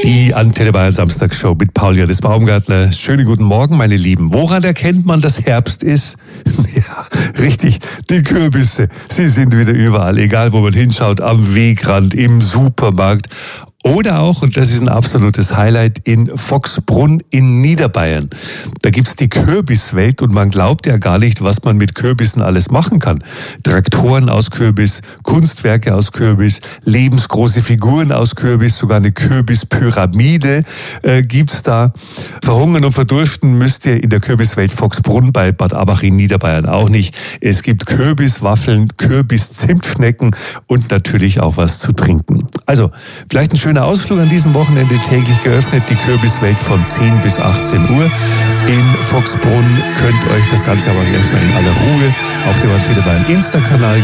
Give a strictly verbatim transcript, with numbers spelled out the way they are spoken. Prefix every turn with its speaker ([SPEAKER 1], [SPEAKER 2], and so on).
[SPEAKER 1] Die Antenne Bayern Samstagsshow mit Paul Johannes Baumgartner. Schönen guten Morgen, meine Lieben. Woran erkennt man, dass Herbst ist? Ja, richtig, die Kürbisse. Sie sind wieder überall, egal wo man hinschaut, am Wegrand, im Supermarkt. Oder auch, und das ist ein absolutes Highlight, in Voxbrunn in Niederbayern. Da gibt's die Kürbiswelt und man glaubt ja gar nicht, was man mit Kürbissen alles machen kann. Traktoren aus Kürbis, Kunstwerke aus Kürbis, lebensgroße Figuren aus Kürbis, sogar eine Kürbispyramide äh, gibt's da. Verhungern und verdursten müsst ihr in der Kürbiswelt Voxbrunn bei Bad Abach in Niederbayern auch nicht. Es gibt Kürbiswaffeln, Kürbis-Zimtschnecken und natürlich auch was zu trinken. Also, vielleicht ein schöner Ausflug an diesem Wochenende, täglich geöffnet, die Kürbiswelt von zehn bis achtzehn Uhr in Voxbrunn. Könnt euch das Ganze aber erstmal in aller Ruhe auf dem Antenne Bayern Insta-Kanal